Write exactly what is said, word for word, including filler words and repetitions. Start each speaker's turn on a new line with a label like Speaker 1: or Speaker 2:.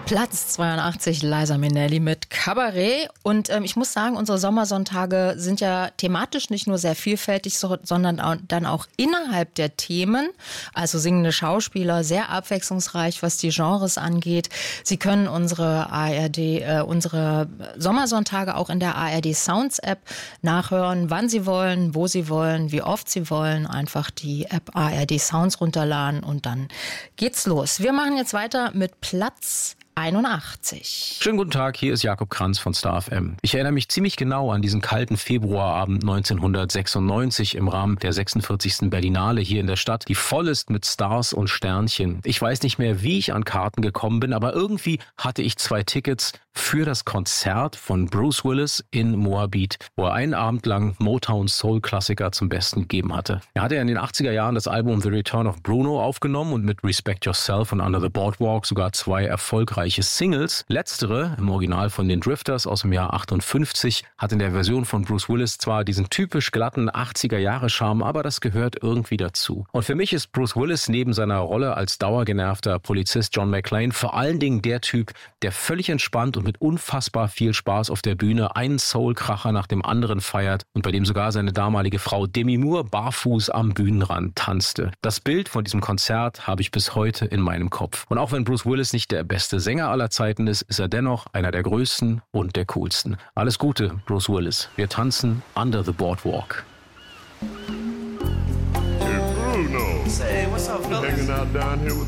Speaker 1: Platz zweiundachtzig, Liza Minnelli mit Cabaret. Und ähm, ich muss sagen, unsere Sommersonntage sind ja thematisch nicht nur sehr vielfältig, so, sondern auch, dann auch innerhalb der Themen. Also singende Schauspieler, sehr abwechslungsreich, was die Genres angeht. Sie können unsere A R D, äh, unsere Sommersonntage auch in der A R D Sounds App nachhören, wann Sie wollen, wo Sie wollen, wie oft Sie wollen. Einfach die App A R D Sounds runterladen und dann geht's los. Wir machen jetzt weiter mit Platz einundachtzig.
Speaker 2: Schönen guten Tag, hier ist Jakob Kranz von Star F M. Ich erinnere mich ziemlich genau an diesen kalten Februarabend neunzehnhundertsechsundneunzig im Rahmen der sechsundvierzigsten Berlinale hier in der Stadt, die voll ist mit Stars und Sternchen. Ich weiß nicht mehr, wie ich an Karten gekommen bin, aber irgendwie hatte ich zwei Tickets für das Konzert von Bruce Willis in Moabit, wo er einen Abend lang Motown Soul Klassiker zum Besten gegeben hatte. Er hatte ja in den achtziger Jahren das Album The Return of Bruno aufgenommen und mit Respect Yourself und Under the Boardwalk sogar zwei erfolgreiche Singles. Letztere, im Original von den Drifters aus dem Jahr achtundfünfzig, hat in der Version von Bruce Willis zwar diesen typisch glatten achtziger-Jahre-Charme, aber das gehört irgendwie dazu. Und für mich ist Bruce Willis neben seiner Rolle als dauergenervter Polizist John McClane vor allen Dingen der Typ, der völlig entspannt und mit unfassbar viel Spaß auf der Bühne einen Soul-Kracher nach dem anderen feiert und bei dem sogar seine damalige Frau Demi Moore barfuß am Bühnenrand tanzte. Das Bild von diesem Konzert habe ich bis heute in meinem Kopf. Und auch wenn Bruce Willis nicht der beste Sänger aller Zeiten ist, ist er dennoch einer der größten und der coolsten. Alles Gute, Bruce Willis. Wir tanzen Under the Boardwalk.
Speaker 3: Hey, Bruno.
Speaker 4: Say, what's up, fellas?
Speaker 3: Hanging out down here with